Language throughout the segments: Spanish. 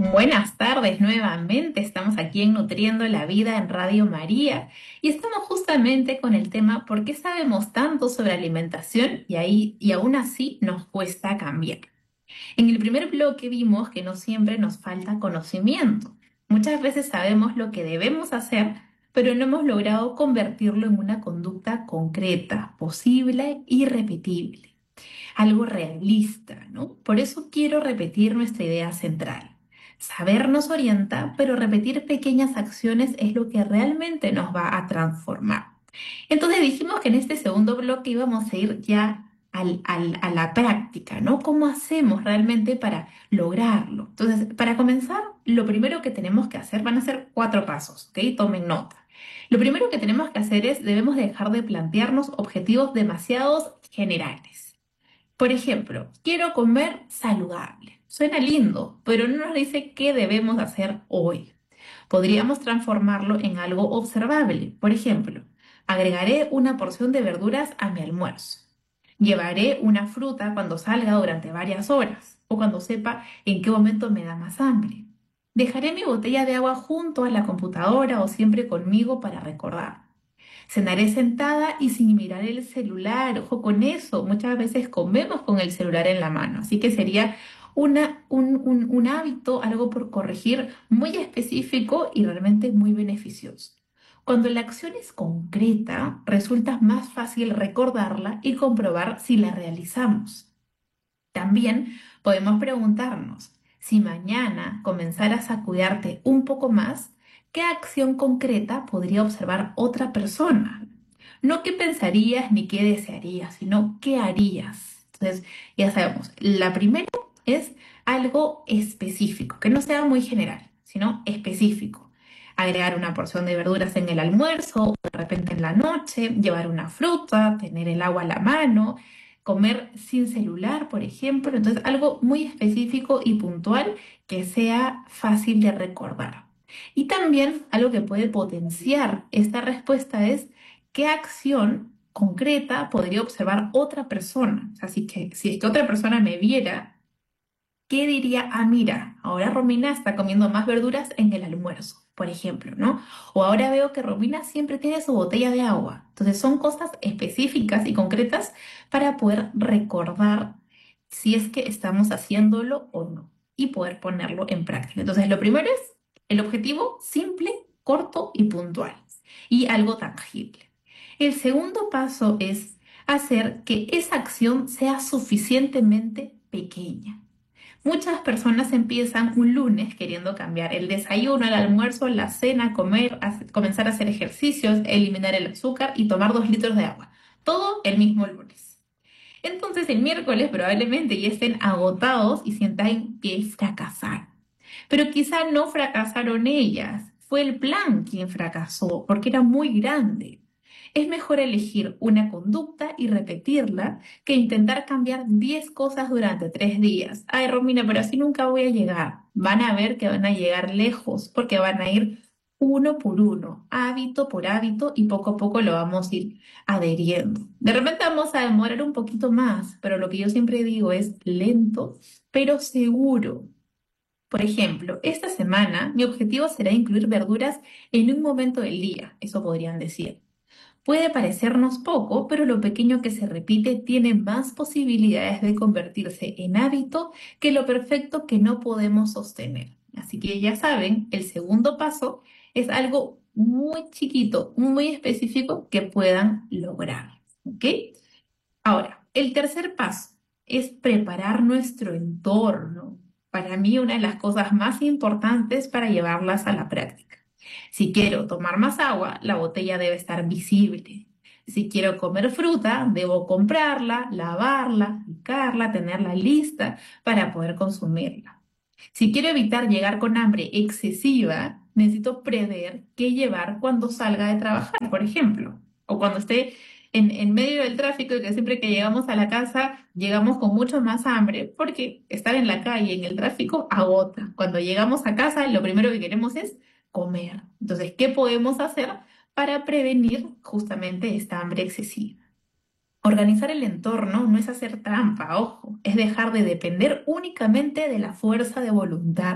Buenas tardes nuevamente, estamos aquí en Nutriendo la Vida en Radio María y estamos justamente con el tema ¿por qué sabemos tanto sobre alimentación y aún así nos cuesta cambiar? En el primer bloque vimos que no siempre nos falta conocimiento. Muchas veces sabemos lo que debemos hacer, pero no hemos logrado convertirlo en una conducta concreta, posible y repetible, algo realista, ¿no? Por eso quiero repetir nuestra idea central. Saber nos orienta, pero repetir pequeñas acciones es lo que realmente nos va a transformar. Entonces dijimos que en este segundo bloque íbamos a ir ya a la práctica, ¿no? ¿Cómo hacemos realmente para lograrlo? Entonces, para comenzar, lo primero que tenemos que hacer van a ser 4 pasos, ¿ok? Tomen nota. Lo primero que tenemos que hacer es, debemos dejar de plantearnos objetivos demasiados generales. Por ejemplo, quiero comer saludable. Suena lindo, pero no nos dice qué debemos hacer hoy. Podríamos transformarlo en algo observable. Por ejemplo, agregaré una porción de verduras a mi almuerzo. Llevaré una fruta cuando salga durante varias horas o cuando sepa en qué momento me da más hambre. Dejaré mi botella de agua junto a la computadora o siempre conmigo para recordar. Cenaré sentada y sin mirar el celular. Ojo con eso. Muchas veces comemos con el celular en la mano. Así que sería un hábito, algo por corregir muy específico y realmente muy beneficioso. Cuando la acción es concreta, resulta más fácil recordarla y comprobar si la realizamos. También podemos preguntarnos, si mañana comenzaras a cuidarte un poco más, ¿qué acción concreta podría observar otra persona? No qué pensarías ni qué desearías, sino qué harías. Entonces, ya sabemos, la primera es algo específico, que no sea muy general, sino específico. Agregar una porción de verduras en el almuerzo, o de repente en la noche, llevar una fruta, tener el agua a la mano, comer sin celular, por ejemplo. Entonces, algo muy específico y puntual que sea fácil de recordar. Y también algo que puede potenciar esta respuesta es qué acción concreta podría observar otra persona. O sea, si es que otra persona me viera, ¿qué diría? Ah, mira, ahora Romina está comiendo más verduras en el almuerzo, por ejemplo, ¿no? O ahora veo que Romina siempre tiene su botella de agua. Entonces son cosas específicas y concretas para poder recordar si es que estamos haciéndolo o no y poder ponerlo en práctica. Entonces lo primero es el objetivo simple, corto y puntual y algo tangible. El segundo paso es hacer que esa acción sea suficientemente pequeña. Muchas personas empiezan un lunes queriendo cambiar el desayuno, el almuerzo, la cena, comer, comenzar a hacer ejercicios, eliminar el azúcar y tomar 2 litros de agua. Todo el mismo lunes. Entonces el miércoles probablemente ya estén agotados y sientan que fracasaron. Pero quizá no fracasaron ellas, fue el plan quien fracasó porque era muy grande. Es mejor elegir una conducta y repetirla que intentar cambiar 10 cosas durante 3 días. Ay, Romina, pero así nunca voy a llegar. Van a ver que van a llegar lejos porque van a ir uno por uno, hábito por hábito y poco a poco lo vamos a ir adheriendo. De repente vamos a demorar un poquito más, pero lo que yo siempre digo es lento, pero seguro. Por ejemplo, esta semana mi objetivo será incluir verduras en un momento del día, eso podrían decir. Puede parecernos poco, pero lo pequeño que se repite tiene más posibilidades de convertirse en hábito que lo perfecto que no podemos sostener. Así que ya saben, el segundo paso es algo muy chiquito, muy específico que puedan lograr. ¿Ok? Ahora, el tercer paso es preparar nuestro entorno. Para mí, una de las cosas más importantes para llevarlas a la práctica. Si quiero tomar más agua, la botella debe estar visible. Si quiero comer fruta, debo comprarla, lavarla, picarla, tenerla lista para poder consumirla. Si quiero evitar llegar con hambre excesiva, necesito prever qué llevar cuando salga de trabajar, por ejemplo, o cuando esté en medio del tráfico y que siempre que llegamos a la casa llegamos con mucho más hambre, porque estar en la calle, en el tráfico, agota. Cuando llegamos a casa, lo primero que queremos es comer. Entonces, ¿qué podemos hacer para prevenir justamente esta hambre excesiva? Organizar el entorno no es hacer trampa, ojo, es dejar de depender únicamente de la fuerza de voluntad.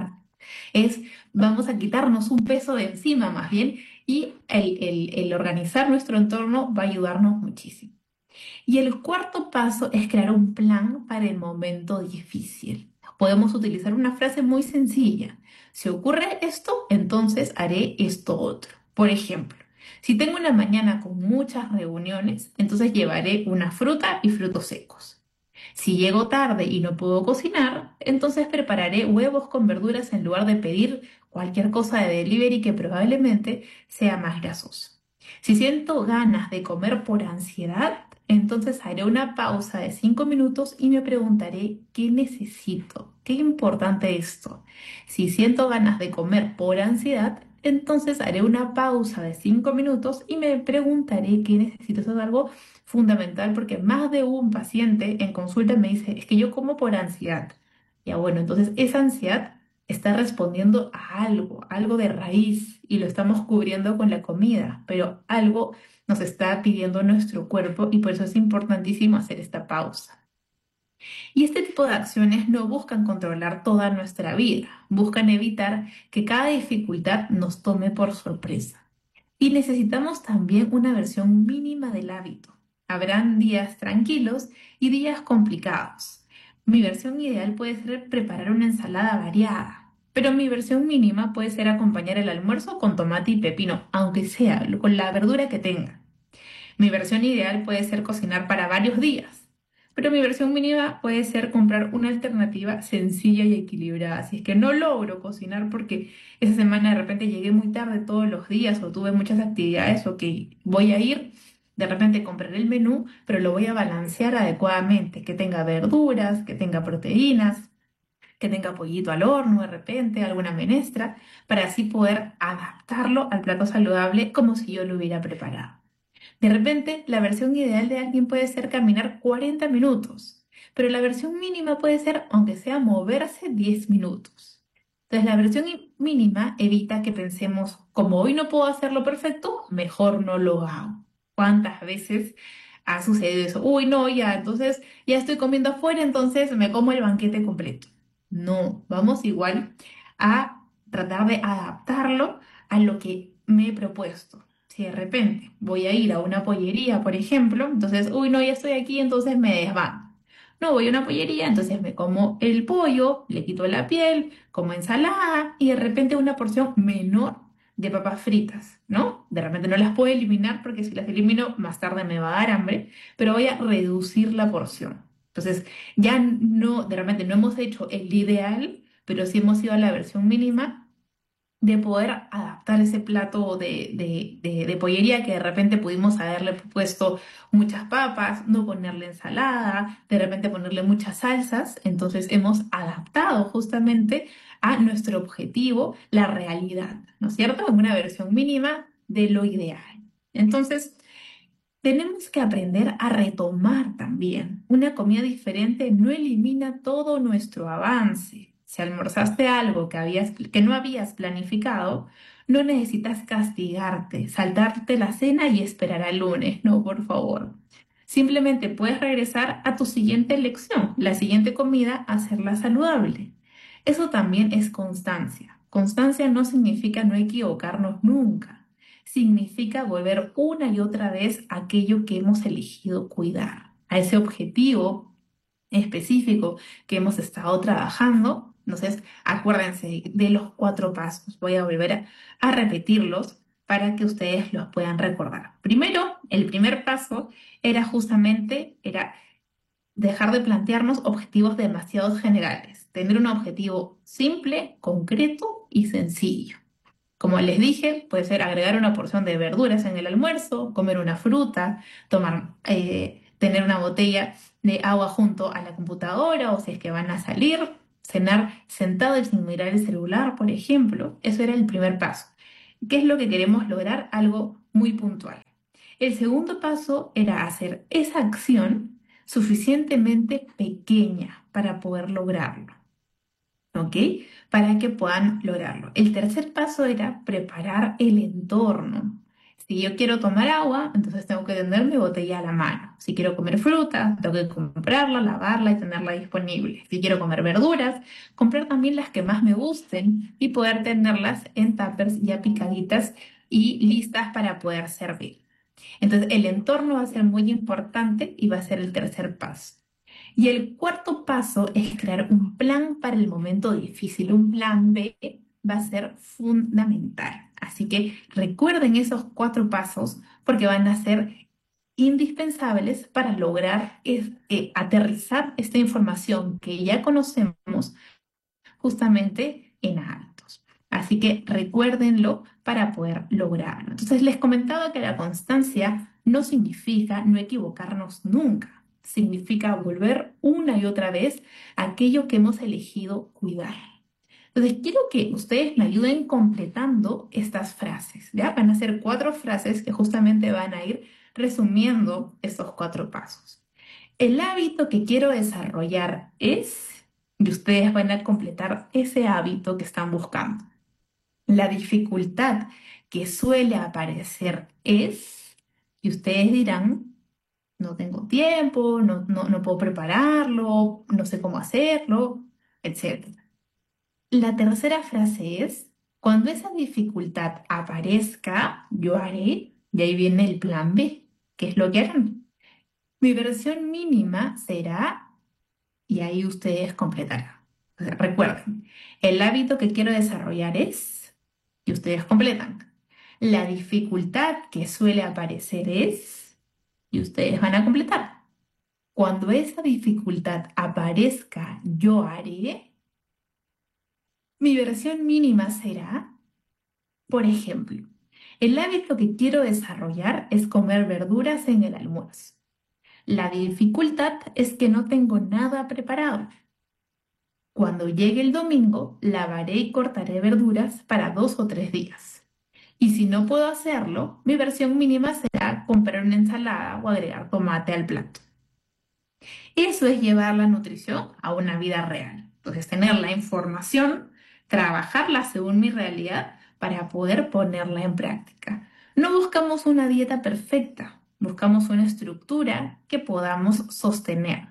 Es, vamos a quitarnos un peso de encima más bien y el organizar nuestro entorno va a ayudarnos muchísimo. Y el cuarto paso es crear un plan para el momento difícil. Podemos utilizar una frase muy sencilla. Si ocurre esto, entonces haré esto otro. Por ejemplo, si tengo una mañana con muchas reuniones, entonces llevaré una fruta y frutos secos. Si llego tarde y no puedo cocinar, entonces prepararé huevos con verduras en lugar de pedir cualquier cosa de delivery que probablemente sea más grasosa. Si siento ganas de comer por ansiedad, entonces haré una pausa de 5 minutos y me preguntaré qué necesito, qué importante esto. Si siento ganas de comer por ansiedad, entonces haré una pausa de 5 minutos y me preguntaré qué necesito. Eso es algo fundamental porque más de un paciente en consulta me dice, es que yo como por ansiedad. Ya bueno, entonces esa ansiedad está respondiendo a algo, algo de raíz y lo estamos cubriendo con la comida, pero algo nos está pidiendo nuestro cuerpo y por eso es importantísimo hacer esta pausa. Y este tipo de acciones no buscan controlar toda nuestra vida, buscan evitar que cada dificultad nos tome por sorpresa. Y necesitamos también una versión mínima del hábito. Habrán días tranquilos y días complicados. Mi versión ideal puede ser preparar una ensalada variada, pero mi versión mínima puede ser acompañar el almuerzo con tomate y pepino, aunque sea con la verdura que tenga. Mi versión ideal puede ser cocinar para varios días, pero mi versión mínima puede ser comprar una alternativa sencilla y equilibrada. Si es que no logro cocinar porque esa semana de repente llegué muy tarde todos los días o tuve muchas actividades, ok, voy a ir, de repente compraré el menú, pero lo voy a balancear adecuadamente, que tenga verduras, que tenga proteínas, que tenga pollito al horno de repente, alguna menestra, para así poder adaptarlo al plato saludable como si yo lo hubiera preparado. De repente, la versión ideal de alguien puede ser caminar 40 minutos, pero la versión mínima puede ser, aunque sea moverse 10 minutos. Entonces, la versión mínima evita que pensemos, como hoy no puedo hacerlo perfecto, mejor no lo hago. ¿Cuántas veces ha sucedido eso? Uy, no, ya, entonces ya estoy comiendo afuera, entonces me como el banquete completo. No, vamos igual a tratar de adaptarlo a lo que me he propuesto. Si de repente voy a ir a una pollería, por ejemplo, entonces, uy, no, ya estoy aquí, entonces me desbando. No voy a una pollería, entonces me como el pollo, le quito la piel, como ensalada y de repente una porción menor de papas fritas, ¿no? De repente no las puedo eliminar porque si las elimino más tarde me va a dar hambre, pero voy a reducir la porción. Entonces, ya no, de repente no hemos hecho el ideal, pero sí hemos ido a la versión mínima de poder adaptar ese plato de pollería que de repente pudimos haberle puesto muchas papas, no ponerle ensalada, de repente ponerle muchas salsas. Entonces hemos adaptado justamente a nuestro objetivo la realidad, ¿no es cierto? En una versión mínima de lo ideal. Entonces, tenemos que aprender a retomar también. Una comida diferente no elimina todo nuestro avance. Si almorzaste algo que no habías planificado, no necesitas castigarte, saltarte la cena y esperar al lunes. No, por favor. Simplemente puedes regresar a tu siguiente elección, la siguiente comida, hacerla saludable. Eso también es constancia. Constancia no significa no equivocarnos nunca, significa volver una y otra vez a aquello que hemos elegido cuidar, a ese objetivo específico que hemos estado trabajando. Entonces, acuérdense de los 4 pasos. Voy a volver a repetirlos para que ustedes los puedan recordar. Primero, el primer paso era dejar de plantearnos objetivos demasiado generales, tener un objetivo simple, concreto y sencillo. Como les dije, puede ser agregar una porción de verduras en el almuerzo, comer una fruta, tener una botella de agua junto a la computadora o si es que van a salir, cenar sentado y sin mirar el celular, por ejemplo. Eso era el primer paso. ¿Qué es lo que queremos lograr? Algo muy puntual. El segundo paso era hacer esa acción suficientemente pequeña para poder lograrlo. ¿Ok? Para que puedan lograrlo. El tercer paso era preparar el entorno. Si yo quiero tomar agua, entonces tengo que tener mi botella a la mano. Si quiero comer fruta, tengo que comprarla, lavarla y tenerla disponible. Si quiero comer verduras, comprar también las que más me gusten y poder tenerlas en tuppers ya picaditas y listas para poder servir. Entonces, el entorno va a ser muy importante y va a ser el tercer paso. Y el cuarto paso es crear un plan para el momento difícil. Un plan B va a ser fundamental. Así que recuerden esos cuatro pasos porque van a ser indispensables para lograr aterrizar esta información que ya conocemos justamente en hábitos. Así que recuérdenlo para poder lograrlo. Entonces les comentaba que la constancia no significa no equivocarnos nunca. Significa volver una y otra vez a aquello que hemos elegido cuidar. Entonces quiero que ustedes me ayuden completando estas frases. ¿Ya? Van a ser cuatro frases que justamente van a ir resumiendo estos cuatro pasos. El hábito que quiero desarrollar es, y ustedes van a completar ese hábito que están buscando. La dificultad que suele aparecer es, y ustedes dirán, no tengo tiempo, no puedo prepararlo, no sé cómo hacerlo, etc. La tercera frase es, cuando esa dificultad aparezca, yo haré, y ahí viene el plan B, ¿qué es lo que harán? Mi versión mínima será, y ahí ustedes completarán. O sea, recuerden, el hábito que quiero desarrollar es, y ustedes completan. La dificultad que suele aparecer es, y ustedes van a completar. Cuando esa dificultad aparezca, yo haré. Mi versión mínima será, por ejemplo, el hábito que quiero desarrollar es comer verduras en el almuerzo. La dificultad es que no tengo nada preparado. Cuando llegue el domingo, lavaré y cortaré verduras para 2 o 3 días. Y si no puedo hacerlo, mi versión mínima será comprar una ensalada o agregar tomate al plato. Eso es llevar la nutrición a una vida real. Entonces, tener la información, trabajarla según mi realidad para poder ponerla en práctica. No buscamos una dieta perfecta, buscamos una estructura que podamos sostener.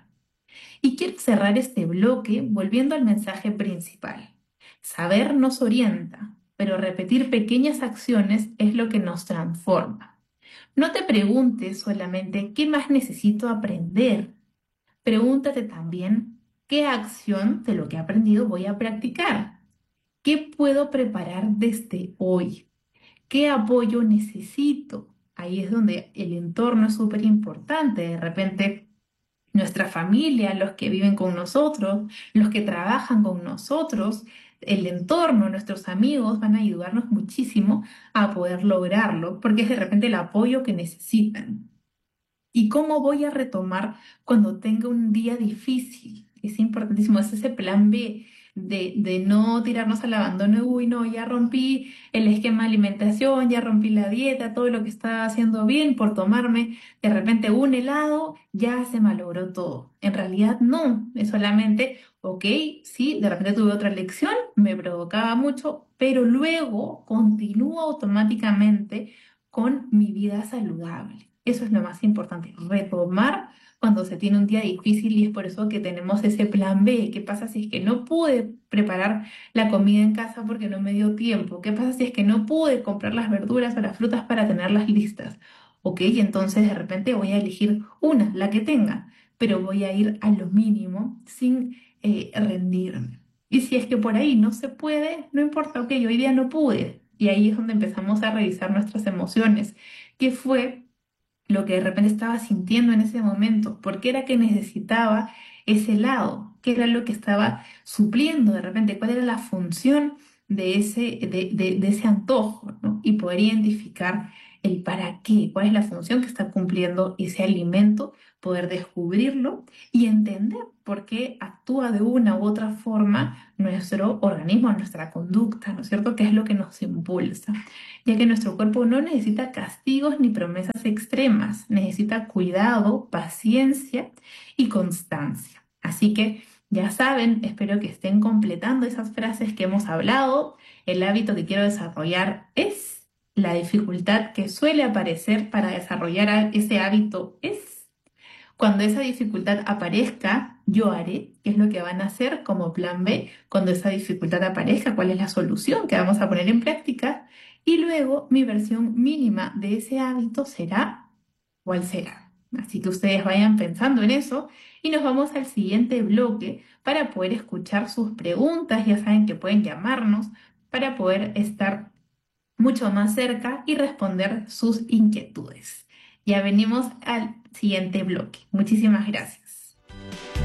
Y quiero cerrar este bloque volviendo al mensaje principal. Saber nos orienta, pero repetir pequeñas acciones es lo que nos transforma. No te preguntes solamente qué más necesito aprender. Pregúntate también qué acción de lo que he aprendido voy a practicar. ¿Qué puedo preparar desde hoy? ¿Qué apoyo necesito? Ahí es donde el entorno es súper importante. De repente nuestra familia, los que viven con nosotros, los que trabajan con nosotros, el entorno, nuestros amigos van a ayudarnos muchísimo a poder lograrlo, porque es de repente el apoyo que necesitan. ¿Y cómo voy a retomar cuando tenga un día difícil? Es importantísimo, es ese plan B de no tirarnos al abandono. Uy, no, ya rompí el esquema de alimentación, ya rompí la dieta, todo lo que estaba haciendo bien por tomarme de repente un helado, ya se malogró todo. En realidad no, es solamente, ok, sí, de repente tuve otra lección, me provocaba mucho, pero luego continúo automáticamente con mi vida saludable. Eso es lo más importante, retomar cuando se tiene un día difícil y es por eso que tenemos ese plan B. ¿Qué pasa si es que no pude preparar la comida en casa porque no me dio tiempo? ¿Qué pasa si es que no pude comprar las verduras o las frutas para tenerlas listas? Ok, entonces de repente voy a elegir una, la que tenga, pero voy a ir a lo mínimo sin rendirme. Y si es que por ahí no se puede, no importa, ok, hoy día no pude. Y ahí es donde empezamos a revisar nuestras emociones. ¿Qué fue lo que de repente estaba sintiendo en ese momento? ¿Por qué era que necesitaba ese lado? ¿Qué era lo que estaba supliendo de repente? ¿Cuál era la función de ese antojo, ¿no? Y poder identificar el para qué, cuál es la función que está cumpliendo ese alimento, poder descubrirlo y entender por qué actúa de una u otra forma nuestro organismo, nuestra conducta, ¿no es cierto? ¿Qué es lo que nos impulsa? Ya que nuestro cuerpo no necesita castigos ni promesas extremas, necesita cuidado, paciencia y constancia. Así que ya saben, espero que estén completando esas frases que hemos hablado. El hábito que quiero desarrollar es, la dificultad que suele aparecer para desarrollar ese hábito es. Cuando esa dificultad aparezca, yo haré, qué es lo que van a hacer como plan B. Cuando esa dificultad aparezca, cuál es la solución que vamos a poner en práctica. Y luego mi versión mínima de ese hábito será, ¿cuál será? Así que ustedes vayan pensando en eso y nos vamos al siguiente bloque para poder escuchar sus preguntas. Ya saben que pueden llamarnos para poder estar mucho más cerca y responder sus inquietudes. Ya venimos al siguiente bloque. Muchísimas gracias.